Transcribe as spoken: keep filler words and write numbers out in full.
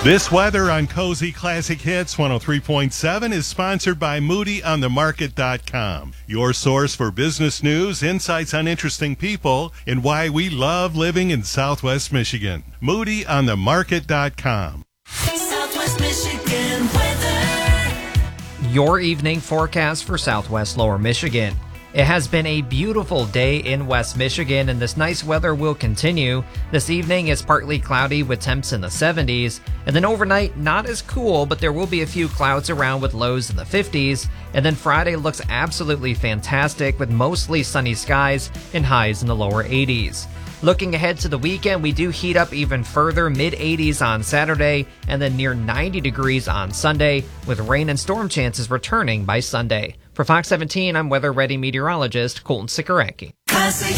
This weather on Cozy Classic Hits one oh three point seven is sponsored by Moody on the Market dot com, your source for business news, insights on interesting people, and why we love living in Southwest Michigan. Moody on the Market dot com. Southwest Michigan weather. Your evening forecast for Southwest Lower Michigan. It has been a beautiful day in West Michigan, and this nice weather will continue. This evening is partly cloudy with temps in the seventies, and then overnight, not as cool, but there will be a few clouds around with lows in the fifties, and then Friday looks absolutely fantastic with mostly sunny skies and highs in the lower eighties. Looking ahead to the weekend, we do heat up even further, mid eighties on Saturday, and then near ninety degrees on Sunday, with rain and storm chances returning by Sunday. For Fox seventeen, I'm weather-ready meteorologist Colton Sikoranki.